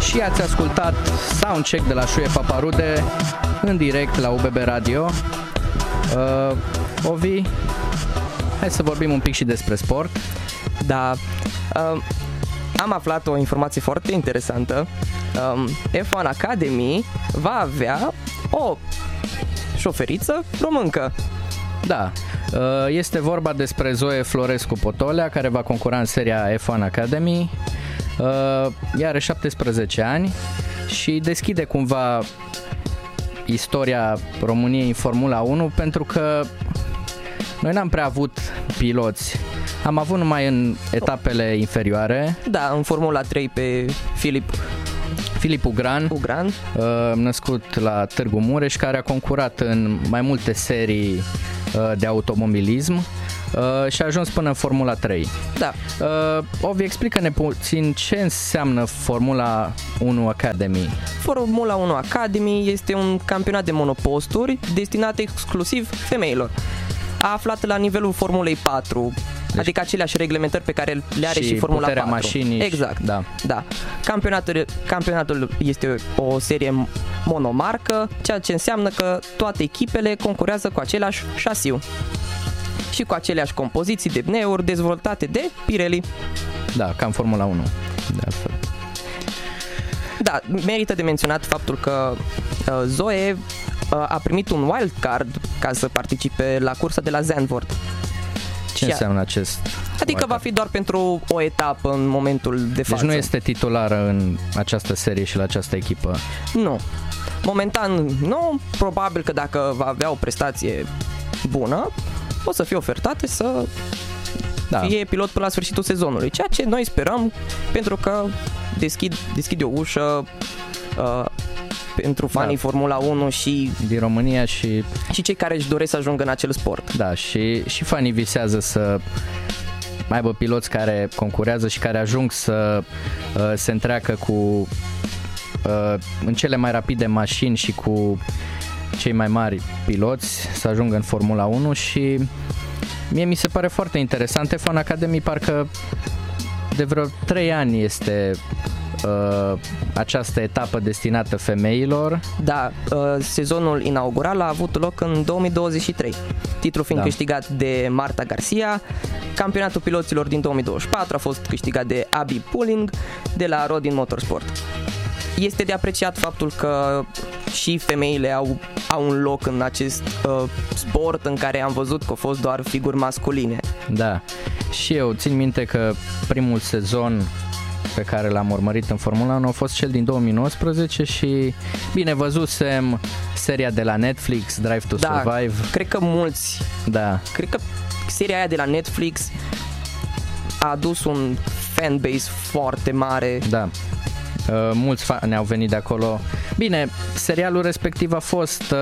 Și ați ascultat Soundcheck de la Șuie Paparude în direct la UBB Radio. Ovi, hai să vorbim un pic și despre sport. Da, am aflat o informație foarte interesantă. F1 Academy va avea o șoferiță româncă. Da, este vorba despre Zoe Florescu Potolea, care va concura în seria F1 Academy. Ea are 17 ani și deschide cumva istoria României în Formula 1, pentru că noi n-am prea avut piloți. Am avut numai în etapele inferioare. Da, în Formula 3 pe Filip Ugran, născut la Târgu Mureș, care a concurat în mai multe serii de automobilism și a ajuns până în Formula 3. Da. Ovi, explică-ne puțin ce înseamnă Formula 1 Academy. Formula 1 Academy este un campionat de monoposturi destinat exclusiv femeilor. A aflat la nivelul Formulei 4, adică aceleași reglementări pe care le are și Formula 4. Mașinii. Exact. Da. Campionatul este o serie monomarcă, ceea ce înseamnă că toate echipele concurează cu același șasiu și cu aceleași compoziții de pneuri dezvoltate de Pirelli. Da, ca în Formula 1. De altfel. Da, merită de menționat faptul că Zoe a primit un wild card ca să participe la cursa de la Zandvoort. Ce înseamnă acest? Adică va fi doar pentru o etapă în momentul de față. Deci nu este titulară în această serie și la această echipă? Nu. Momentan nu, probabil că dacă va avea o prestație bună, o să fie ofertate să fie pilot până la sfârșitul sezonului. Ceea ce noi sperăm, pentru că deschide o ușă pentru fanii Formula 1 și din România și cei care își doresc să ajungă în acel sport. Da, și fanii visează să aibă piloți care concurează și care ajung să se întreacă cu în cele mai rapide mașini și cu cei mai mari piloți să ajungă în Formula 1. Și mie mi se pare foarte interesant. F1 Academy parcă de vreo 3 ani este această etapă destinată femeilor. Da, sezonul inaugural a avut loc în 2023, titlul fiind câștigat de Marta Garcia. Campionatul piloților din 2024 a fost câștigat de Abby Pulling de la Rodin Motorsport. Este de apreciat faptul că și femeile au un loc în acest sport în care am văzut că au fost doar figuri masculine. Da, și eu țin minte că primul sezon pe care l-am urmărit în Formula 1 a fost cel din 2019 și bine, văzusem seria de la Netflix, Drive to Survive. Cred că mulți. Da. Cred că seria aia de la Netflix a adus un fanbase foarte mare. Da. Mulți fani au venit de acolo. Bine, serialul respectiv a fost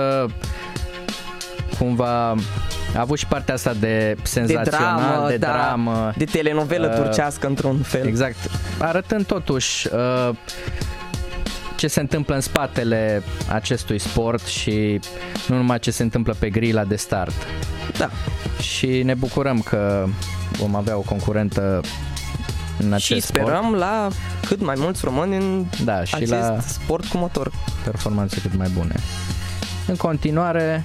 cumva a avut și partea asta de senzațional, de dramă, de telenovelă turcească într-un fel. Exact, arătând totuși ce se întâmplă în spatele acestui sport și nu numai ce se întâmplă pe grila de start. Da. Și ne bucurăm că vom avea o concurentă în acest sport. Și sperăm la cât mai mulți români în acest sport cu motor. Performanțe cât mai bune. În continuare,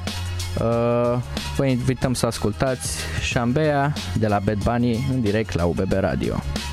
vă invităm să ascultați Șambea de la Bad Bunny în direct la UBB Radio.